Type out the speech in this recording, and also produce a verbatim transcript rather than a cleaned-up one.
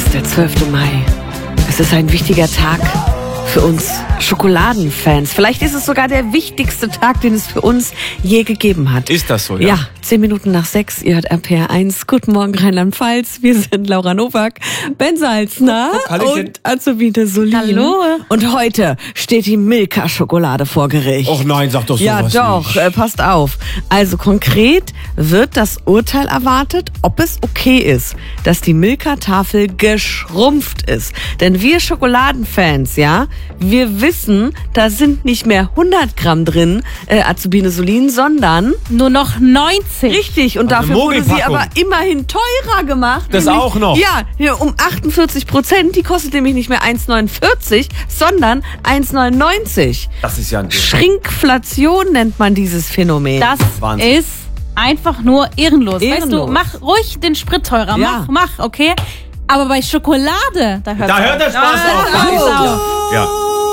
ist der zwölfte Mai. Es ist ein wichtiger Tag für uns Schokoladenfans. Vielleicht ist es sogar der wichtigste Tag, den es für uns je gegeben hat. Ist das so, ja? Ja, zehn Minuten nach sechs, ihr hört R P R eins. Guten Morgen Rheinland-Pfalz. Wir sind Laura Nowak, Ben Salzner und Azubine Solin. Hallo. Und heute steht die Milka-Schokolade vor Gericht. Och nein, sag doch sowas Ja, doch, nicht. äh, passt auf. Also konkret wird das Urteil erwartet, ob es okay ist, dass die Milka-Tafel geschrumpft ist. Denn wir Schokoladenfans, ja, wir wissen, da sind nicht mehr hundert Gramm drin, äh, Azubine Solin, sondern nur noch neunzig. richtig. Und Also dafür wurde sie Mogelpackung. aber immerhin teurer gemacht. Das nämlich, auch noch? Ja, ja, um achtundvierzig Prozent. Die kostet nämlich nicht mehr eins neunundvierzig, sondern eins neunundneunzig. Das ist ja ein Ding. Schrinkflation nennt man dieses Phänomen. Das Wahnsinn. ist einfach nur ehrenlos. Ehrenlos. Weißt du, mach ruhig den Sprit teurer. Ja. Mach, mach, okay? Aber bei Schokolade, da hört Da hört der Spaß auf. auf. Ja.